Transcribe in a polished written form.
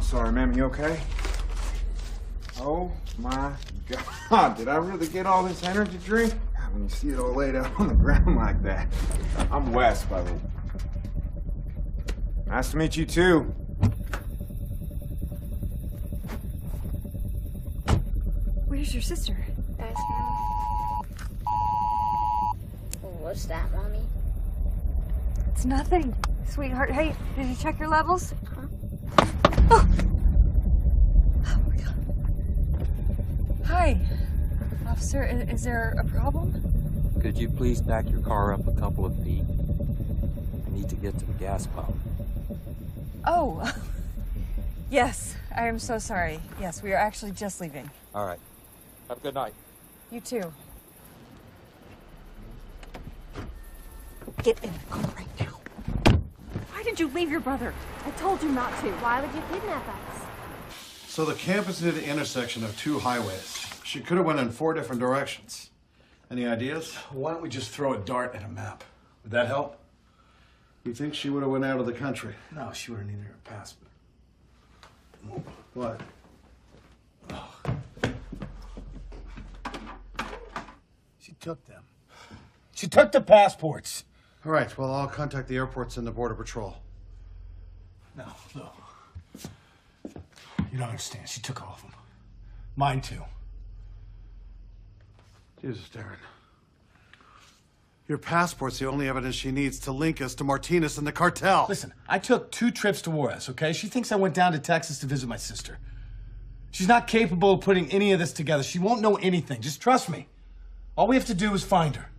sorry, ma'am. You okay? Oh, my God. Did I really get all this energy drink? God, when you see it all laid out on the ground like that. I'm Wes, by the way. Nice to meet you, too. Where's your sister? That's Mommy. What's that, Mommy? It's nothing. Sweetheart, hey, did you check your levels? Huh? Oh! Oh my God. Hi. Officer, is there a problem? Could you please back your car up a couple of feet? I need to get to the gas pump. Oh. Yes, I am so sorry. Yes, we are actually just leaving. All right. Have a good night. You too. Get in the car right now. Why did you leave your brother? I told you not to. Why would you kidnap us? So the camp is near the intersection of two highways. She could have went in 4 different directions. Any ideas? Why don't we just throw a dart at a map? Would that help? You think she would have went out of the country? No, she would have needed her passport. What? She took them. She took the passports. All right, well, I'll contact the airports and the Border Patrol. No, look. You don't understand. She took all of them. Mine too. Jesus, Darren. Your passport's the only evidence she needs to link us to Martinez and the cartel. Listen, I took 2 trips to Juarez, okay? She thinks I went down to Texas to visit my sister. She's not capable of putting any of this together. She won't know anything. Just trust me. All we have to do is find her.